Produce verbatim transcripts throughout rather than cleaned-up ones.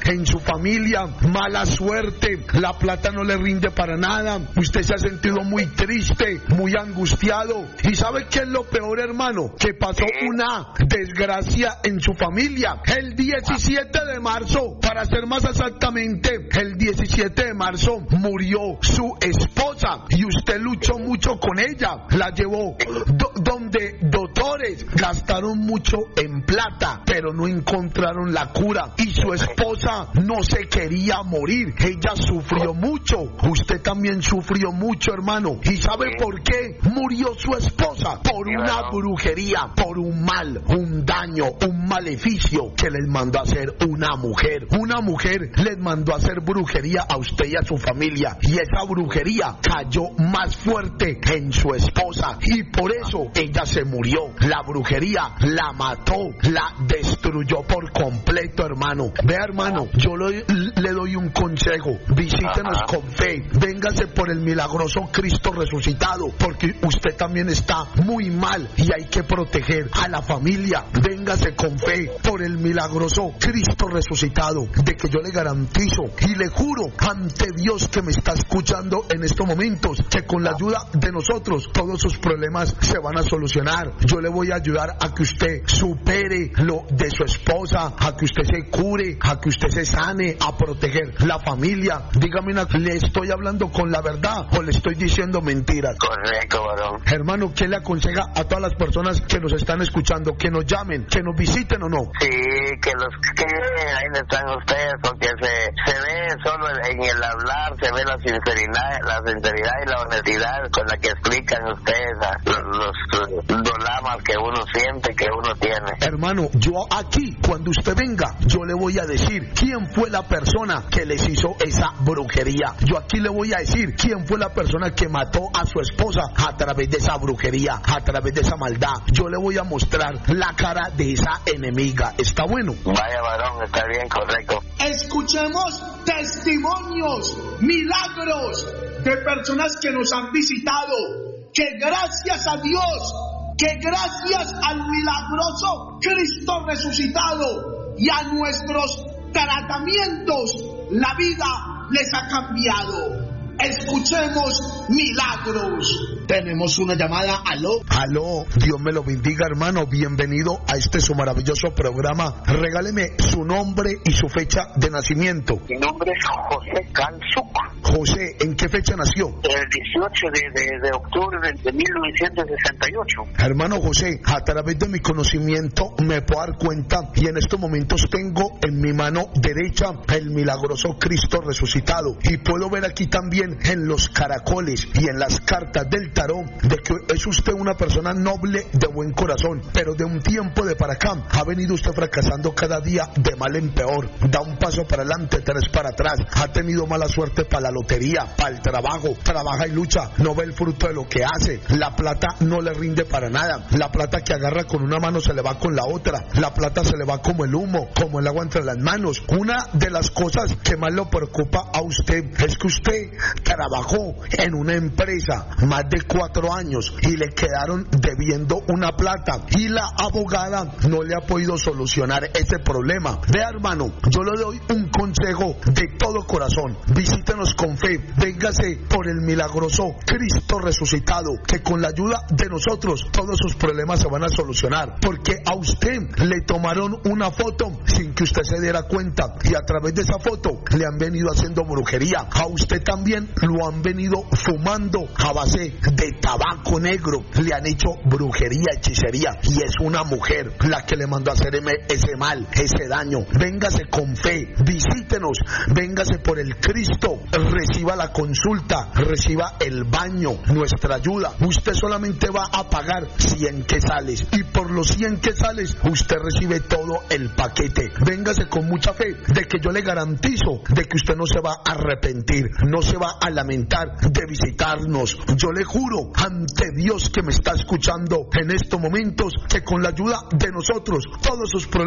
en su familia, mala suerte, la plata no le rinde para nada, usted se ha sentido muy triste, muy angustiado. ¿Y sabe qué es lo peor, hermano? Que pasó una desgracia en su familia. El diecisiete de marzo, para ser más exactamente, el diecisiete de marzo murió su esposa y usted luchó mucho con ella, la llevó do- donde doctores gastaron mucho en plata, pero no encontraron la cura y su esposa no se quería morir. Ella sufrió mucho, usted también sufrió mucho, hermano. ¿Y sabe por qué murió su esposa? Por una brujería, por un mal, un daño, un maleficio que les mandó a hacer una mujer. Una mujer les mandó a hacer brujería a usted y a su familia, y esa brujería cayó más fuerte en su esposa y por eso ella se murió. La brujería la mató, la destruyó por completo, hermano. Vea, hermano, yo lo, le doy un consejo: visítenos con fe, véngase por el milagroso Cristo resucitado, porque usted también está muy mal y hay que proteger a la familia. Véngase con fe por el milagroso Cristo resucitado, de que yo le garantizo y le juro ante Dios que me está escuchando en estos momentos, que con la ayuda de nosotros todos sus problemas se van a solucionar. Yo le voy a ayudar a que usted supere lo de su esposa, a que usted se cure, a que usted se sane, a proteger la familia. Dígame, una, ¿le estoy hablando con la verdad o le estoy diciendo mentiras? Correcto, varón. Hermano, ¿qué le aconseja a todas las personas que nos están escuchando? ¿Que nos llamen, que nos visiten o no? Sí, que los que ahí están ustedes, porque se, se ve solo en el hablar, se ve la sinceridad, la sinceridad y la honestidad con la que explican ustedes a los, los dolamas que uno siente, que uno tiene. Hermano, yo aquí, cuando usted venga, yo le voy a decir quién fue la persona que les hizo esa brujería. Yo aquí le voy a decir quién fue la persona que mató a su esposa a través de esa brujería, a través de esa maldad. Yo le voy a mostrar la cara de esa enemiga. ¿Está bueno? Vaya, varón, está bien, correcto. Escuchemos testimonios, milagros de personas que nos han visitado, que gracias a Dios, que gracias al milagroso Cristo resucitado y a nuestros tratamientos, la vida les ha cambiado. Escuchemos milagros. Tenemos una llamada. Aló. Aló, Dios me lo bendiga, hermano. Bienvenido a este su maravilloso programa. Regáleme su nombre y su fecha de nacimiento. Mi nombre es José Calzuc. José, ¿en qué fecha nació? El dieciocho de, de, de octubre de, de mil novecientos sesenta y ocho. Hermano José, a través de mi conocimiento me puedo dar cuenta, y en estos momentos tengo en mi mano derecha el milagroso Cristo resucitado, y puedo ver aquí también en los caracoles y en las cartas del tarot de que es usted una persona noble, de buen corazón, pero de un tiempo de para acá ha venido usted fracasando cada día de mal en peor. Da un paso para adelante, tres para atrás. Ha tenido mala suerte para la lotería, para el trabajo, trabaja y lucha, no ve el fruto de lo que hace. La plata no le rinde para nada. La plata que agarra con una mano se le va con la otra. La plata se le va como el humo, como el agua entre las manos. Una de las cosas que más lo preocupa a usted es que usted trabajó en una empresa más de cuatro años y le quedaron debiendo una plata y la abogada no le ha podido solucionar ese problema. Vea, hermano, yo le doy un consejo de todo corazón: visítenos con fe, véngase por el milagroso Cristo resucitado, que con la ayuda de nosotros todos sus problemas se van a solucionar, porque a usted le tomaron una foto sin que usted se diera cuenta, y a través de esa foto le han venido haciendo brujería. A usted también lo han venido fumando a base de tabaco negro, le han hecho brujería, hechicería, y es una mujer la que le mandó a hacer ese mal, ese daño. Véngase con fe, visítenos, véngase por el Cristo, reciba la consulta, reciba el baño, nuestra ayuda. Usted solamente va a pagar cien quetzales, y por los cien quetzales usted recibe todo el paquete. Véngase con mucha fe, de que yo le garantizo de que usted no se va a arrepentir, no se va a lamentar de visitarnos. Yo le juro ante Dios que me está escuchando en estos momentos, que con la ayuda de nosotros todos sus problemas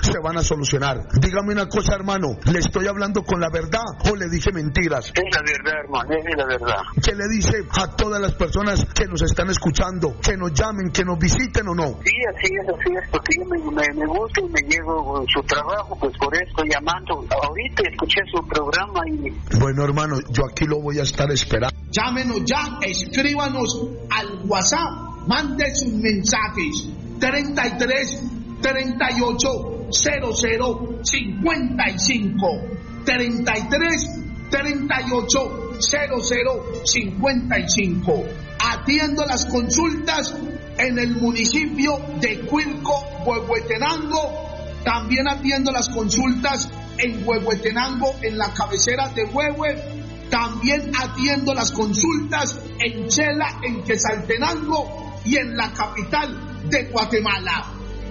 se van a solucionar. Dígame una cosa, hermano, ¿le estoy hablando con la verdad o le dije mentiras? Es la verdad, hermano, es la verdad. ¿Qué le dice a todas las personas que nos están escuchando? Que nos llamen, que nos visiten o no. Sí, así es, así es, porque yo me, me, me gusta y me llevo su trabajo, pues por eso estoy llamando. Ahorita escuché su programa y... Bueno, hermano, yo aquí lo voy a estar esperando. Llámenos ya, escríbanos al WhatsApp, mande sus mensajes. treinta y tres, treinta y ocho, cero cero, cincuenta y cinco. treinta y tres, treinta y ocho, cero cero, cincuenta y cinco. Atiendo las consultas en el municipio de Cuilco, Huehuetenango. También atiendo las consultas en Huehuetenango, en la cabecera de Huehue. También atiendo las consultas en Chela, en Quetzaltenango y en la capital de Guatemala.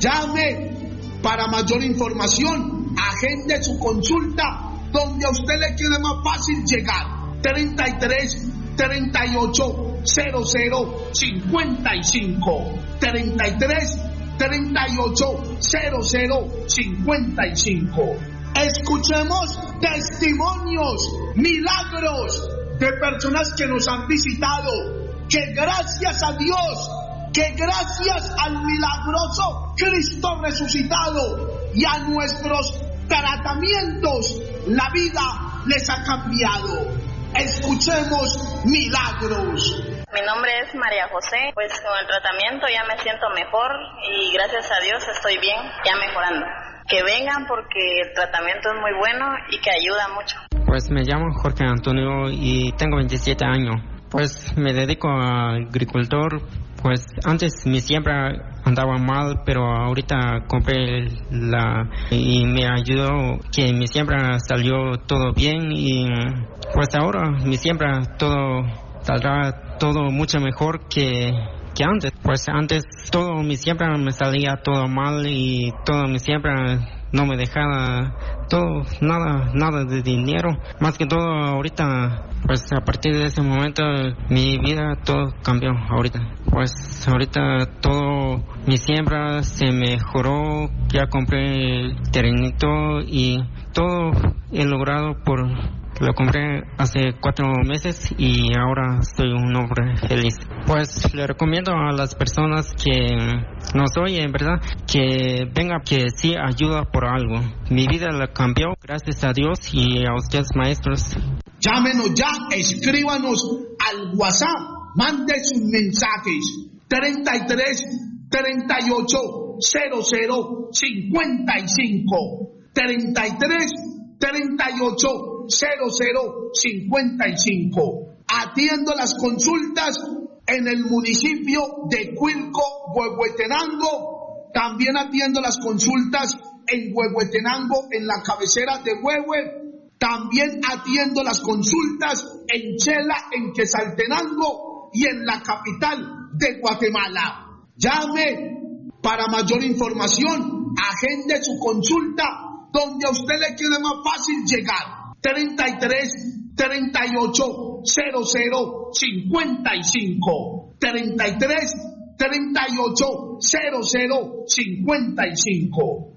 Llame para mayor información, agende su consulta donde a usted le quede más fácil llegar. treinta y tres, treinta y ocho, cero cero, cincuenta y cinco. treinta y tres, treinta y ocho, cero cero, cincuenta y cinco. Escuchemos testimonios, milagros de personas que nos han visitado, que gracias a Dios, que gracias al milagroso Cristo resucitado y a nuestros tratamientos, la vida les ha cambiado. Escuchemos milagros. Mi nombre es María José, pues con el tratamiento ya me siento mejor y gracias a Dios estoy bien, ya mejorando. Que vengan porque el tratamiento es muy bueno y que ayuda mucho. Pues me llamo Jorge Antonio y tengo veintisiete años. Pues me dedico a agricultor. Pues antes mi siembra andaba mal, pero ahorita compré la y me ayudó que mi siembra salió todo bien y pues ahora mi siembra todo saldrá todo mucho mejor que que antes. Pues antes todo mi siembra me salía todo mal y todo mi siembra no me dejaba todo, nada, nada de dinero. Más que todo ahorita, pues a partir de ese momento mi vida todo cambió ahorita. Pues ahorita todo mi siembra se mejoró, ya compré el terrenito y todo he logrado por... Lo compré hace cuatro meses y ahora soy un hombre feliz. Pues le recomiendo a las personas que nos oyen, ¿verdad? Que venga, que sí ayuda por algo. Mi vida la cambió, gracias a Dios y a ustedes, maestros. Llámenos ya, escríbanos al WhatsApp, mande sus mensajes. treinta y tres, treinta y ocho, cero cero, cincuenta y cinco. treinta y tres, treinta y ocho, cero cero, cincuenta y cinco. Atiendo las consultas en el municipio de Cuilco, Huehuetenango. También atiendo las consultas en Huehuetenango, en la cabecera de Huehue. También atiendo las consultas en Chela, en Quetzaltenango y en la capital de Guatemala. Llame para mayor información, agende su consulta donde a usted le quede más fácil llegar. treinta y tres, treinta y ocho, cero cero, cincuenta y cinco. treinta y tres, treinta y ocho, cero cero, cincuenta y cinco.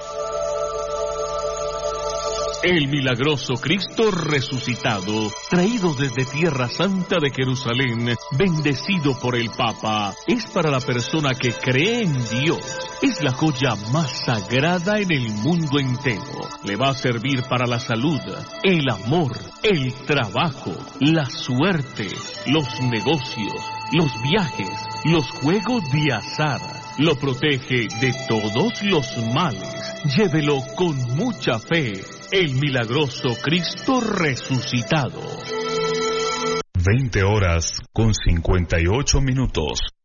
El milagroso Cristo resucitado, traído desde Tierra Santa de Jerusalén, bendecido por el Papa, es para la persona que cree en Dios. Es la joya más sagrada en el mundo entero. Le va a servir para la salud, el amor, el trabajo, la suerte, los negocios, los viajes, los juegos de azar. Lo protege de todos los males. Llévelo con mucha fe. El milagroso Cristo resucitado. veinte horas con cincuenta y ocho minutos.